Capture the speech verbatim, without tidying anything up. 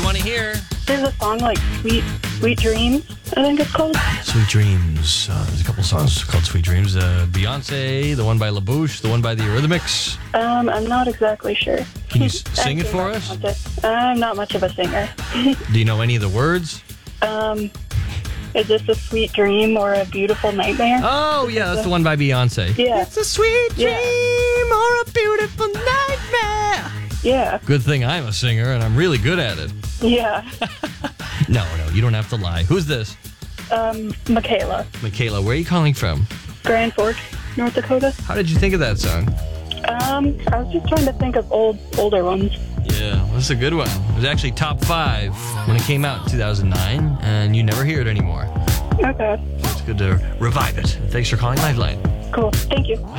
want to hear? There's a song like Sweet Sweet Dreams, I think it's called. Sweet Dreams. Uh, there's a couple songs called Sweet Dreams. Uh, Beyonce, the one by LaBouche, the one by the Eurythmics. Um, I'm not exactly sure. Can you s- sing it for us? I'm not much of a singer. Do you know any of the words? Um, is this a sweet dream or a beautiful nightmare? Oh, yeah, that's the one by Beyonce. Yeah. It's a sweet dream Yeah. or a beautiful nightmare. Yeah, Good thing I'm a singer and I'm really good at it. yeah. No, no, you don't have to lie. Who's this? Um, Michaela, Michaela, where are you calling from? Grand Forks, North Dakota. How did you think of that song? Um, I was just trying to think of old, older ones. Yeah, this is a good one. It was actually top five when it came out in two thousand nine, and you never hear it anymore. Okay, It's good to revive it. Thanks for calling Lifeline. cool. Thank you.